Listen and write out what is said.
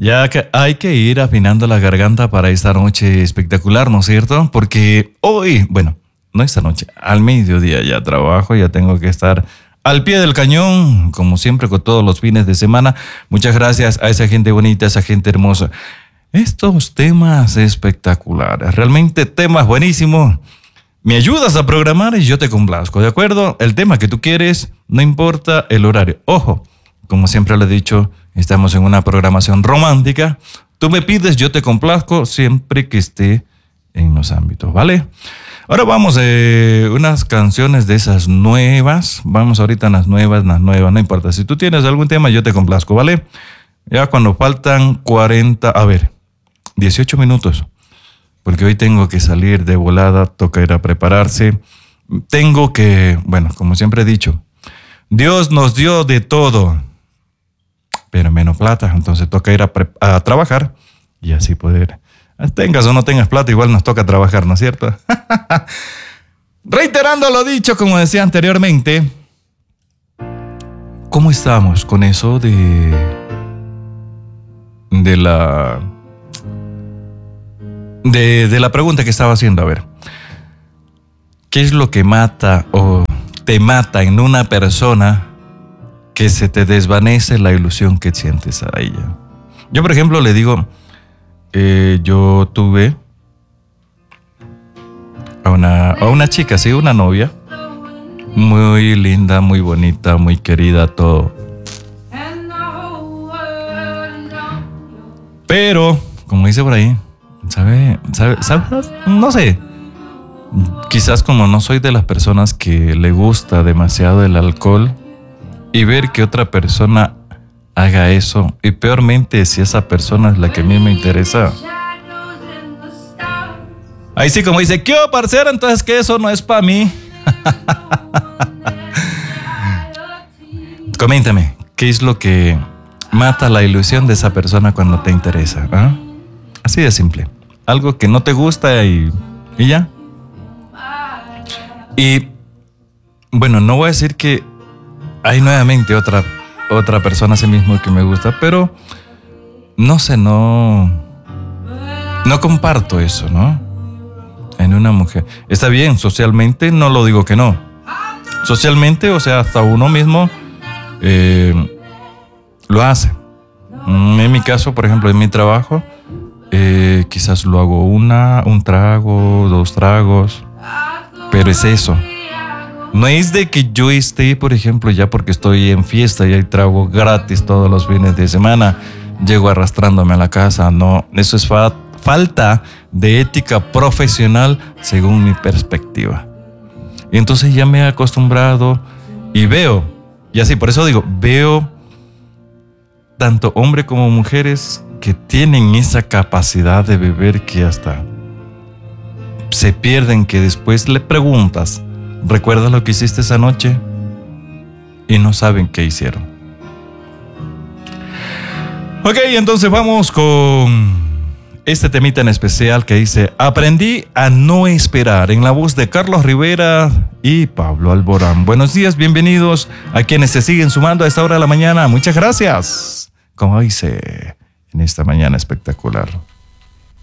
Ya que hay que ir afinando la garganta para esta noche espectacular, ¿no es cierto? Porque hoy, bueno, no esta noche, al mediodía ya trabajo, ya tengo que estar al pie del cañón, como siempre con todos los fines de semana. Muchas gracias a esa gente bonita, a esa gente hermosa. Estos temas espectaculares, realmente temas buenísimos. Me ayudas a programar y yo te complazco, ¿de acuerdo? El tema que tú quieres, no importa el horario. Ojo, como siempre le he dicho, estamos en una programación romántica. Tú me pides, yo te complazco siempre que esté en los ámbitos, ¿vale? Ahora vamos a unas canciones de esas nuevas. Vamos ahorita a las nuevas, no importa. Si tú tienes algún tema, yo te complazco, ¿vale? Ya cuando faltan 18 minutos. Porque hoy tengo que salir de volada, toca ir a prepararse. Tengo que, bueno, como siempre he dicho, Dios nos dio de todo, pero menos plata. Entonces toca ir a trabajar y así poder, tengas o no tengas plata, igual nos toca trabajar, ¿no es cierto? Reiterando lo dicho, como decía anteriormente, ¿cómo estamos con eso de la pregunta que estaba haciendo? A ver, ¿qué es lo que mata o te mata en una persona que se te desvanece la ilusión que sientes a ella? Yo, por ejemplo, le digo, yo tuve a una chica, sí, una novia, muy linda, muy bonita, muy querida, todo. Pero, como dice por ahí, ¿sabe? No sé. Quizás como no soy de las personas que le gusta demasiado el alcohol y ver que otra persona haga eso, y peormente si esa persona es la que a mí me interesa. Ahí sí, como dice, ¿qué parcero? Entonces que eso no es para mí. Coméntame, ¿qué es lo que mata la ilusión de esa persona cuando te interesa? ¿Ah? Así de simple. Algo que no te gusta y ya. Y bueno, no voy a decir que hay nuevamente otra persona así mismo que me gusta, pero no sé, no comparto eso, ¿no? En una mujer. Está bien, socialmente no lo digo que no. Socialmente, o sea, hasta uno mismo lo hace. En mi caso, por ejemplo, en mi trabajo, quizás lo hago un trago, 2 tragos, pero es eso. No es de que yo esté, por ejemplo, ya porque estoy en fiesta y hay trago gratis todos los fines de semana, llego arrastrándome a la casa. No, eso es falta de ética profesional según mi perspectiva. Y entonces ya me he acostumbrado y veo, y así, por eso digo, veo tanto hombres como mujeres que tienen esa capacidad de beber que hasta se pierden, que después le preguntas, ¿recuerdas lo que hiciste esa noche? Y no saben qué hicieron. Ok, entonces vamos con este temita en especial que dice, aprendí a no esperar, en la voz de Carlos Rivera y Pablo Alborán. Buenos días, bienvenidos a quienes se siguen sumando a esta hora de la mañana. Muchas gracias. Como dice en esta mañana espectacular.